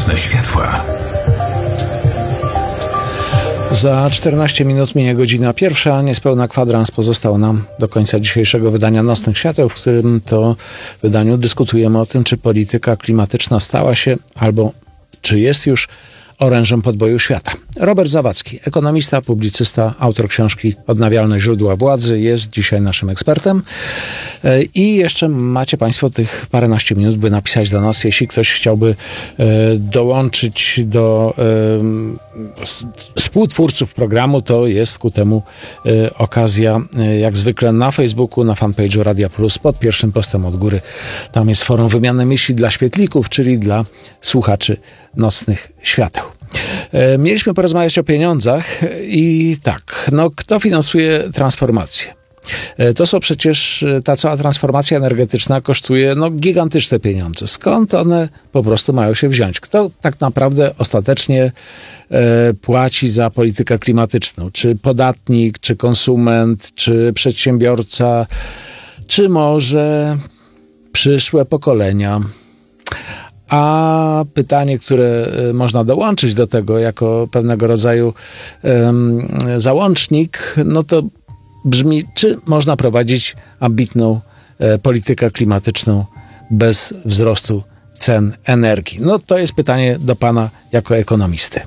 Nocne światła. Za 14 minut minie godzina pierwsza. Niespełna kwadrans pozostał nam do końca dzisiejszego wydania Nocnych Świateł, w którym to wydaniu dyskutujemy o tym, czy polityka klimatyczna stała się albo czy jest już orężem podboju świata. Robert Zawadzki, ekonomista, publicysta, autor książki Odnawialne źródła władzy, jest dzisiaj naszym ekspertem. I jeszcze macie Państwo tych paręnaście minut, by napisać do nas, jeśli ktoś chciałby dołączyć do współtwórców programu, to jest ku temu okazja, jak zwykle na Facebooku, na fanpage'u Radia Plus, pod pierwszym postem od góry. Tam jest forum wymiany myśli dla świetlików, czyli dla słuchaczy Nocnych Świateł. Mieliśmy porozmawiać o pieniądzach i tak, kto finansuje transformację? To są przecież, ta cała transformacja energetyczna kosztuje gigantyczne pieniądze. Skąd one po prostu mają się wziąć? Kto tak naprawdę ostatecznie płaci za politykę klimatyczną? Czy podatnik, czy konsument, czy przedsiębiorca, czy może przyszłe pokolenia? A pytanie, które można dołączyć do tego jako pewnego rodzaju załącznik, to brzmi, czy można prowadzić ambitną politykę klimatyczną bez wzrostu cen energii? To jest pytanie do pana jako ekonomisty.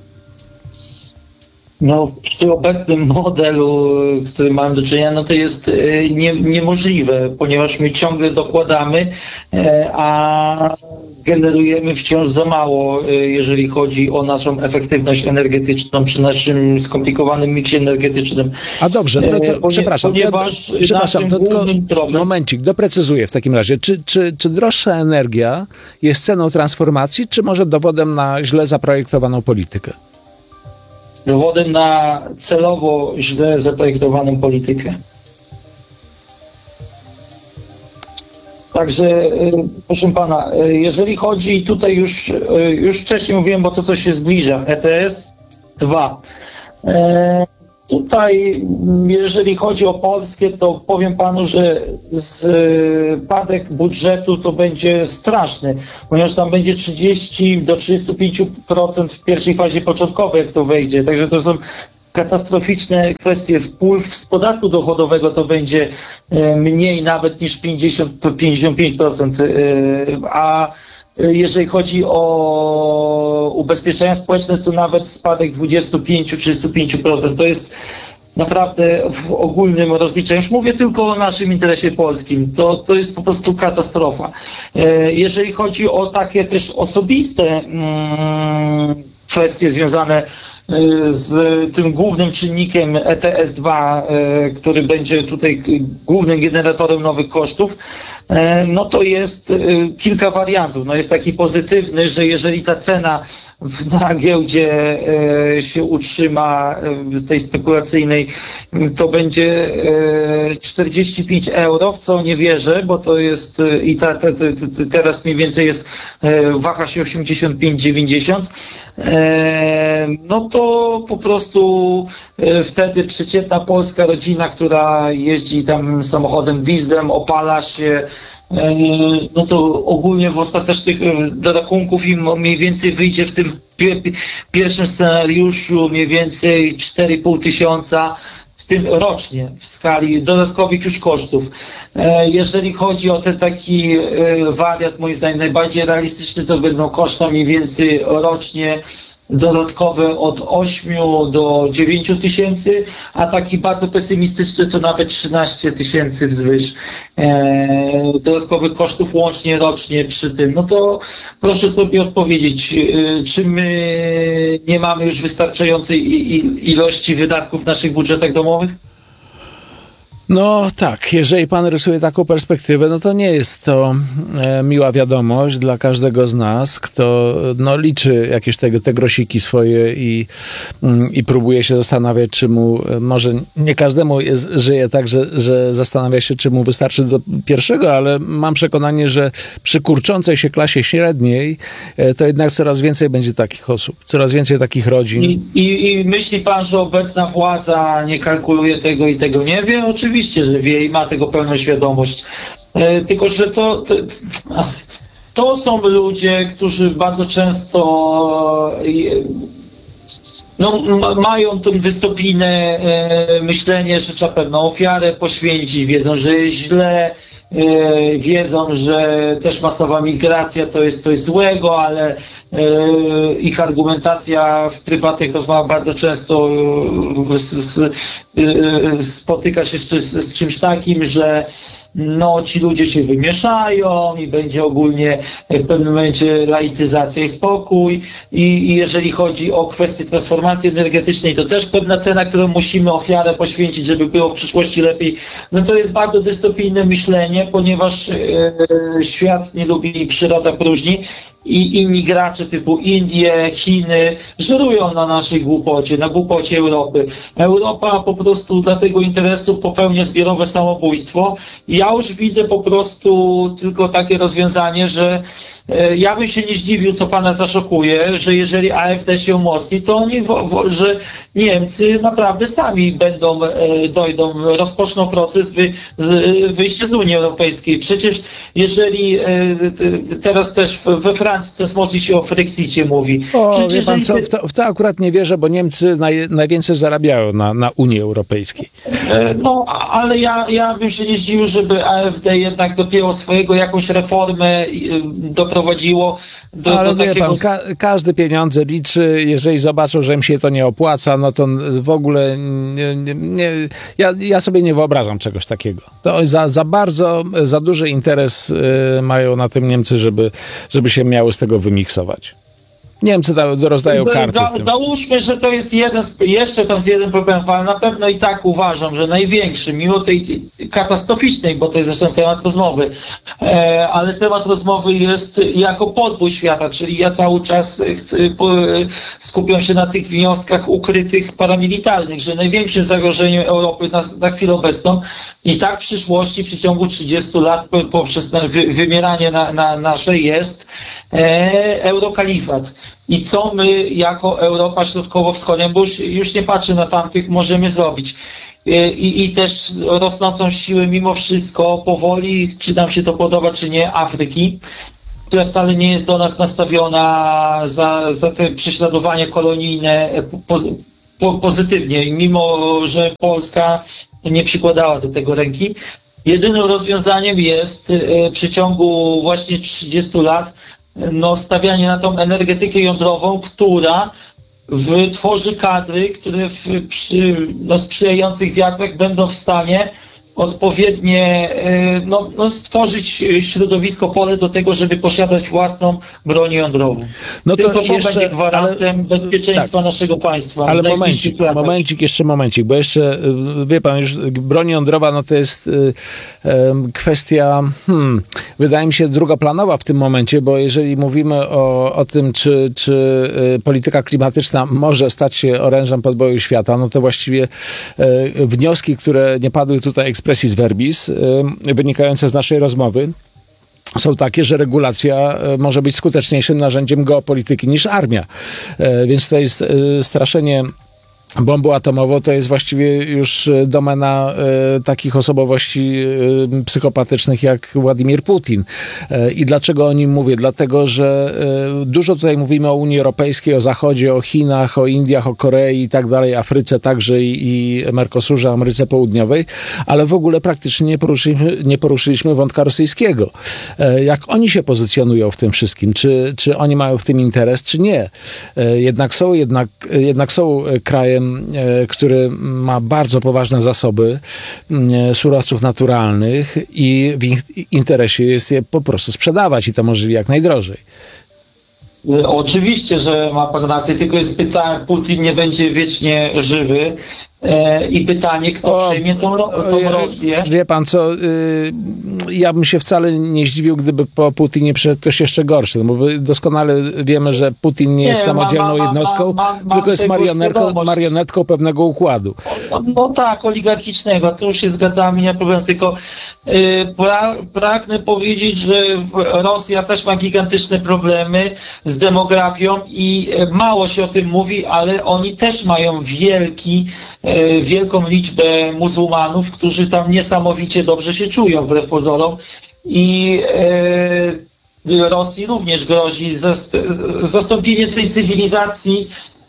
Przy obecnym modelu, z którym mamy do czynienia, to jest niemożliwe, ponieważ my ciągle dokładamy, a generujemy wciąż za mało, jeżeli chodzi o naszą efektywność energetyczną przy naszym skomplikowanym miksie energetycznym. A dobrze, przepraszam, to tylko momencik, doprecyzuję w takim razie. Czy droższa energia jest ceną transformacji, czy może dowodem na źle zaprojektowaną politykę? Dowodem na celowo źle zaprojektowaną politykę. Także, proszę pana, jeżeli chodzi tutaj już wcześniej mówiłem, bo to co się zbliża, ETS 2. Tutaj, jeżeli chodzi o Polskę, to powiem panu, że spadek budżetu to będzie straszny, ponieważ tam będzie 30 do 35% w pierwszej fazie początkowej, jak to wejdzie. Także to są katastroficzne kwestie. Wpływ z podatku dochodowego to będzie mniej nawet niż 55%, a jeżeli chodzi o ubezpieczenia społeczne, to nawet spadek 25-35%. To jest naprawdę w ogólnym rozliczeniu. Już mówię tylko o naszym interesie polskim. To jest po prostu katastrofa. Jeżeli chodzi o takie też osobiste kwestie związane z tym głównym czynnikiem ETS-2, który będzie tutaj głównym generatorem nowych kosztów, to jest kilka wariantów. Jest taki pozytywny, że jeżeli ta cena na giełdzie się utrzyma tej spekulacyjnej, to będzie 45 euro, w co nie wierzę, bo to jest i teraz mniej więcej waha się 85-90, to po prostu wtedy przeciętna polska rodzina, która jeździ tam samochodem dieslem, opala się, to ogólnie w ostatecznych rachunków im mniej więcej wyjdzie w tym pierwszym scenariuszu mniej więcej 4,5 tysiąca, w tym rocznie, w skali dodatkowych już kosztów. Jeżeli chodzi o ten taki wariant, moim zdaniem najbardziej realistyczny, to będą koszta mniej więcej rocznie dodatkowe od 8 do 9 tysięcy, a taki bardzo pesymistyczny to nawet 13 tysięcy wzwyż dodatkowych kosztów łącznie rocznie przy tym. To proszę sobie odpowiedzieć, czy my nie mamy już wystarczającej ilości wydatków w naszych budżetach domowych? Tak, jeżeli pan rysuje taką perspektywę, to nie jest to miła wiadomość dla każdego z nas, kto liczy jakieś te grosiki swoje i próbuje się zastanawiać, czy mu, może nie każdemu żyje tak, że zastanawia się, czy mu wystarczy do pierwszego, ale mam przekonanie, że przy kurczącej się klasie średniej to jednak coraz więcej będzie takich osób, coraz więcej takich rodzin. I myśli pan, że obecna władza nie kalkuluje tego i tego nie wie? Oczywiście, że wie i ma tego pełną świadomość. Tylko, że to są ludzie, którzy bardzo często mają tą dystopijne myślenie, że trzeba pewną ofiarę poświęcić, wiedzą, że jest źle, wiedzą, że też masowa migracja to jest coś złego, ale ich argumentacja w prywatnych rozmowach bardzo często spotyka się z czymś takim, że ci ludzie się wymieszają i będzie ogólnie w pewnym momencie laicyzacja i spokój. I jeżeli chodzi o kwestię transformacji energetycznej, to też pewna cena, którą musimy ofiarę poświęcić, żeby było w przyszłości lepiej. To jest bardzo dystopijne myślenie, ponieważ świat nie lubi, przyroda próżni. I inni gracze typu Indie, Chiny żerują na naszej głupocie, na głupocie Europy. Europa po prostu dla tego interesu popełnia zbiorowe samobójstwo. Ja już widzę po prostu tylko takie rozwiązanie, że ja bym się nie zdziwił, co pana zaszokuje, że jeżeli AfD się umocni, to oni, że Niemcy naprawdę sami rozpoczną proces wyjścia z Unii Europejskiej. Przecież jeżeli teraz też we Francji coraz mocniej się o Frexicie mówi. Wie pan co, w to akurat nie wierzę, bo Niemcy najwięcej zarabiają na Unii Europejskiej. Ale ja bym się nie zdziwił, żeby AfD jednak dopiero swojego jakąś reformę doprowadziło ale do wie takiego... pan, każdy pieniądze liczy, jeżeli zobaczą, że im się to nie opłaca, no to w ogóle ja sobie nie wyobrażam czegoś takiego. To za duży interes mają na tym Niemcy, żeby się miały z tego wymiksować. Niemcy rozdają karty z tym. Załóżmy, że to jest jeszcze jeden problem, ale na pewno i tak uważam, że największy, mimo tej katastroficznej, bo to jest zresztą temat rozmowy, ale temat rozmowy jest jako podbój świata, czyli ja cały czas skupiam się na tych wnioskach ukrytych paramilitarnych, że największym zagrożeniem Europy na chwilę obecną i tak w przyszłości, w przeciągu 30 lat poprzez wymieranie nasze jest eurokalifat. I co my jako Europa Środkowo-Wschodnia, bo już nie patrzę na tamtych, możemy zrobić. I też rosnącą siłę mimo wszystko powoli, czy nam się to podoba, czy nie, Afryki, która wcale nie jest do nas nastawiona za te prześladowanie kolonijne pozytywnie, mimo że Polska nie przykładała do tego ręki. Jedynym rozwiązaniem jest w przeciągu właśnie 30 lat stawianie na tą energetykę jądrową, która wytworzy kadry, które przy sprzyjających wiatrach będą w stanie odpowiednie stworzyć środowisko, pole do tego, żeby posiadać własną broń jądrową. Tylko to będzie gwarantem bezpieczeństwa naszego państwa. Ale momencik, bo jeszcze, wie pan, już broń jądrowa, to jest kwestia, wydaje mi się, drugoplanowa w tym momencie, bo jeżeli mówimy o tym, czy polityka klimatyczna może stać się orężem podboju świata, to właściwie wnioski, które nie padły tutaj expressis verbis, wynikające z naszej rozmowy, są takie, że regulacja może być skuteczniejszym narzędziem geopolityki niż armia. Więc to jest straszenie bombą atomową, to jest właściwie już domena takich osobowości psychopatycznych jak Władimir Putin. I dlaczego o nim mówię? Dlatego, że dużo tutaj mówimy o Unii Europejskiej, o Zachodzie, o Chinach, o Indiach, o Korei i tak dalej, Afryce także i Mercosurze, Ameryce Południowej, ale w ogóle praktycznie nie poruszyliśmy wątka rosyjskiego. Jak oni się pozycjonują w tym wszystkim? Czy oni mają w tym interes, czy nie? Jednak są krajem, który ma bardzo poważne zasoby surowców naturalnych i w ich interesie jest je po prostu sprzedawać i to możliwie jak najdrożej. Oczywiście, że ma pan rację, tylko jest pytanie, Putin nie będzie wiecznie żywy. I pytanie, kto przejmie tą Rosję. Wie pan co, ja bym się wcale nie zdziwił, gdyby po Putinie przyszedł ktoś jeszcze gorszy, bo doskonale wiemy, że Putin nie jest samodzielną jednostką, tylko jest marionetką pewnego układu. Tak, oligarchicznego, to już się zgadzamy, nie ma problemu, tylko pragnę powiedzieć, że Rosja też ma gigantyczne problemy z demografią i mało się o tym mówi, ale oni też mają wielką liczbę muzułmanów, którzy tam niesamowicie dobrze się czują, wbrew pozorom. I Rosji również grozi zastąpienie tej cywilizacji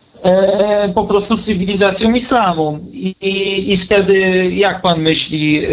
po prostu cywilizacją islamu. I wtedy, jak pan myśli,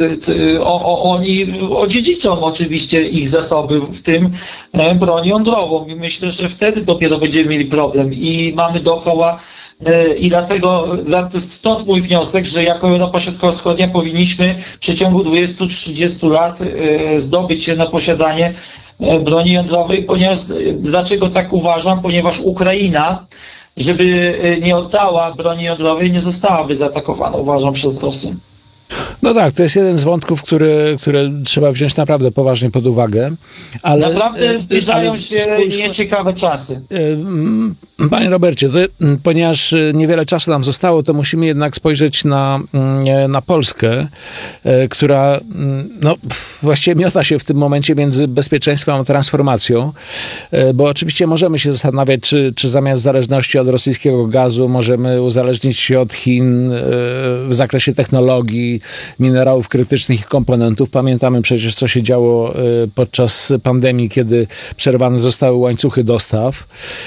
oni odziedziczą oczywiście ich zasoby, w tym broń jądrową. I myślę, że wtedy dopiero będziemy mieli problem. I mamy dookoła i stąd mój wniosek, że jako Europa Środkowo-Wschodnia powinniśmy w przeciągu 20-30 lat zdobyć się na posiadanie broni jądrowej, dlaczego tak uważam? Ponieważ Ukraina, żeby nie oddała broni jądrowej, nie zostałaby zaatakowana, uważam, przez Rosję. No tak, to jest jeden z wątków, które trzeba wziąć naprawdę poważnie pod uwagę. Ale, naprawdę zbliżają się nieciekawe czasy. Panie Robercie, ponieważ niewiele czasu nam zostało, to musimy jednak spojrzeć na Polskę, która właściwie miota się w tym momencie między bezpieczeństwem a transformacją, bo oczywiście możemy się zastanawiać, czy zamiast zależności od rosyjskiego gazu możemy uzależnić się od Chin w zakresie technologii, minerałów krytycznych i komponentów. Pamiętamy przecież, co się działo podczas pandemii, kiedy przerwane zostały łańcuchy dostaw.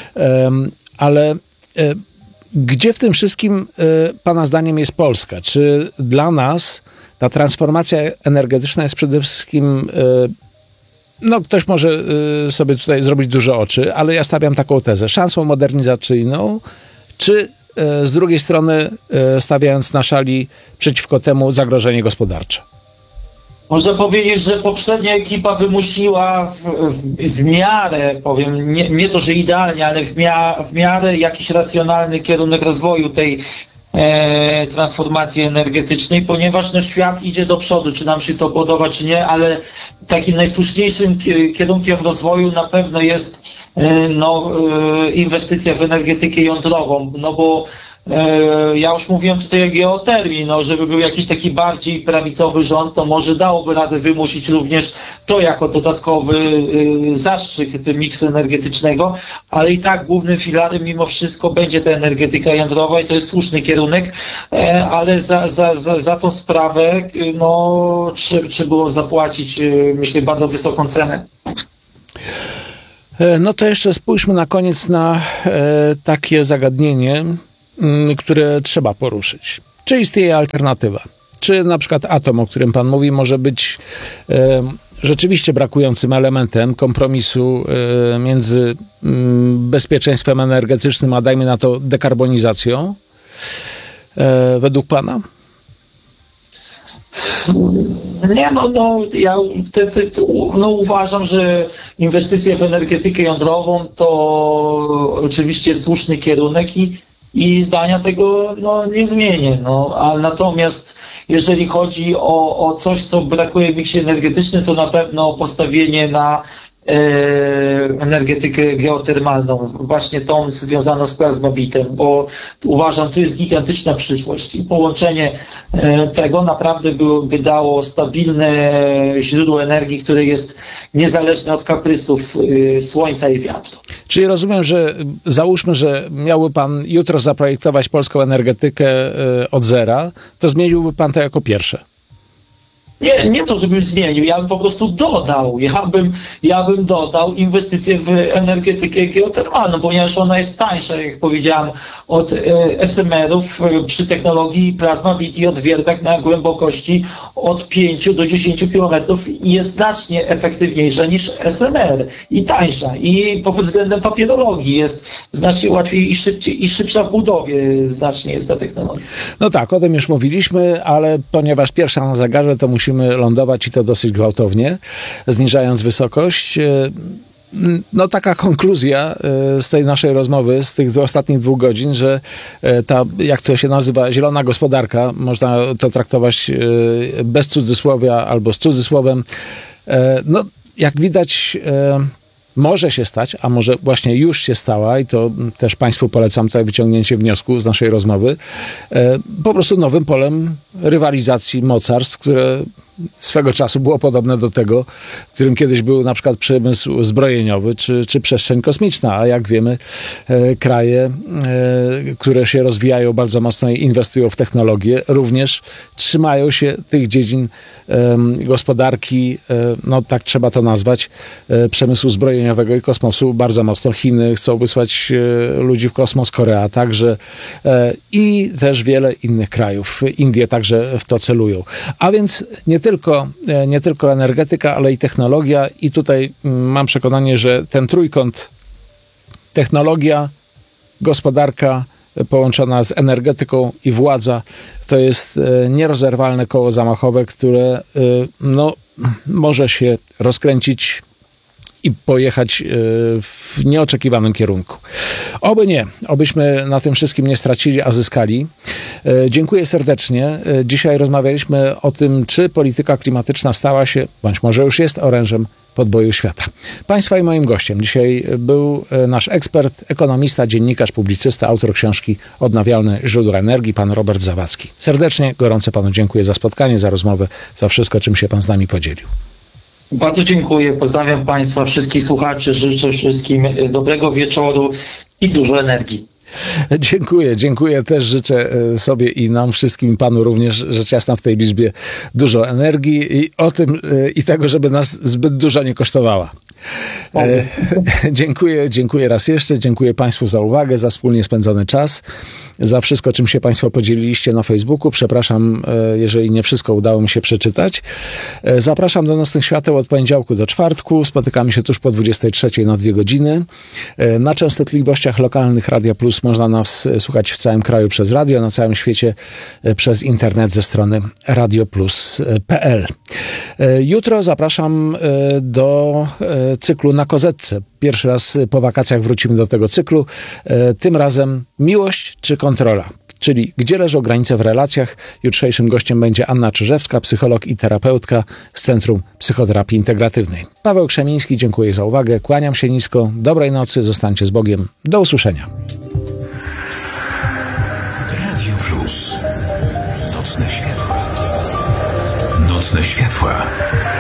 Ale gdzie w tym wszystkim pana zdaniem jest Polska? Czy dla nas ta transformacja energetyczna jest przede wszystkim, ktoś może sobie tutaj zrobić duże oczy, ale ja stawiam taką tezę, szansą modernizacyjną, czy z drugiej strony stawiając na szali przeciwko temu zagrożenie gospodarcze? Można powiedzieć, że poprzednia ekipa wymusiła w miarę, powiem, nie to, że idealnie, ale w miarę jakiś racjonalny kierunek rozwoju tej transformacji energetycznej, ponieważ świat idzie do przodu, czy nam się to podoba, czy nie, ale takim najsłuszniejszym kierunkiem rozwoju na pewno jest inwestycja w energetykę jądrową, bo ja już mówiłem tutaj o geotermii, żeby był jakiś taki bardziej prawicowy rząd, to może dałoby radę wymusić również to jako dodatkowy zastrzyk miksu energetycznego, ale i tak głównym filarem mimo wszystko będzie ta energetyka jądrowa i to jest słuszny kierunek, ale za tą sprawę trzeba było zapłacić, myślę, bardzo wysoką cenę. No to jeszcze spójrzmy na koniec na takie zagadnienie, które trzeba poruszyć. Czy istnieje alternatywa? Czy na przykład atom, o którym pan mówi, może być rzeczywiście brakującym elementem kompromisu między bezpieczeństwem energetycznym, a dajmy na to dekarbonizacją? Według pana? Nie, ja uważam, że inwestycje w energetykę jądrową to oczywiście słuszny kierunek i zdania tego nie zmienię. Ale natomiast jeżeli chodzi o coś, co brakuje w miksie energetycznym, to na pewno postawienie na energetykę geotermalną, właśnie tą związaną z plazmobitem, bo uważam, to jest gigantyczna przyszłość i połączenie tego naprawdę by dało stabilne źródło energii, które jest niezależne od kaprysów słońca i wiatru. Czyli rozumiem, że załóżmy, że miałby pan jutro zaprojektować polską energetykę od zera, to zmieniłby pan to jako pierwsze. Nie to, żebym zmienił, ja bym po prostu dodał. Ja bym dodał inwestycje w energetykę geotermalną, ponieważ ona jest tańsza, jak powiedziałem, od SMR-ów przy technologii plazmabit i odwiertach na głębokości od 5 do 10 km i jest znacznie efektywniejsza niż SMR i tańsza. I pod względem papierologii jest znacznie łatwiej i szybsza w budowie znacznie jest ta technologia. No tak, o tym już mówiliśmy, ale ponieważ pierwsza na zegarze, to musimy lądować i to dosyć gwałtownie, zniżając wysokość. Taka konkluzja z tej naszej rozmowy, z tych ostatnich 2 godzin, że ta, jak to się nazywa, zielona gospodarka, można to traktować bez cudzysłowia albo z cudzysłowem, jak widać, może się stać, a może właśnie już się stała i to też państwu polecam tutaj wyciągnięcie wniosku z naszej rozmowy, po prostu nowym polem rywalizacji mocarstw, które swego czasu było podobne do tego, którym kiedyś był na przykład przemysł zbrojeniowy czy przestrzeń kosmiczna, a jak wiemy, kraje, które się rozwijają bardzo mocno i inwestują w technologię, również trzymają się tych dziedzin gospodarki, no tak trzeba to nazwać, przemysłu zbrojeniowego i kosmosu bardzo mocno. Chiny chcą wysłać ludzi w kosmos, Korea także i też wiele innych krajów. Indie także w to celują. A więc nie tylko energetyka, ale i technologia i tutaj mam przekonanie, że ten trójkąt technologia, gospodarka połączona z energetyką i władza to jest nierozerwalne koło zamachowe, które no, może się rozkręcić i pojechać w nieoczekiwanym kierunku. Oby nie, obyśmy na tym wszystkim nie stracili, a zyskali. Dziękuję serdecznie. Dzisiaj rozmawialiśmy o tym, czy polityka klimatyczna stała się, bądź może już jest orężem podboju świata. Państwa i moim gościem dzisiaj był nasz ekspert, ekonomista, dziennikarz, publicysta, autor książki Odnawialne źródła energii, pan Robert Zawadzki. Serdecznie, gorąco panu dziękuję za spotkanie, za rozmowę, za wszystko, czym się pan z nami podzielił. Bardzo dziękuję, pozdrawiam Państwa, wszystkich słuchaczy, życzę wszystkim dobrego wieczoru i dużo energii. Dziękuję. Też życzę sobie i nam wszystkim, panu również, rzecz jasna w tej liczbie dużo energii i o tym i tego, żeby nas zbyt dużo nie kosztowała. Dziękuję raz jeszcze. Dziękuję Państwu za uwagę, za wspólnie spędzony czas, za wszystko, czym się Państwo podzieliliście na Facebooku. Przepraszam, jeżeli nie wszystko udało mi się przeczytać. Zapraszam do Nocnych Świateł od poniedziałku do czwartku. Spotykamy się tuż po 23 na 2 godziny. Na częstotliwościach lokalnych Radia Plus można nas słuchać w całym kraju przez radio, na całym świecie przez internet ze strony radioplus.pl. Jutro zapraszam do cyklu Na Kozetce. Pierwszy raz po wakacjach wrócimy do tego cyklu. Tym razem miłość czy kontrola? Czyli gdzie leżą granice w relacjach? Jutrzejszym gościem będzie Anna Czyżewska, psycholog i terapeutka z Centrum Psychoterapii Integratywnej. Paweł Krzemiński, dziękuję za uwagę. Kłaniam się nisko. Dobrej nocy. Zostańcie z Bogiem. Do usłyszenia. Radio Plus. Nocne światła. Nocne światła.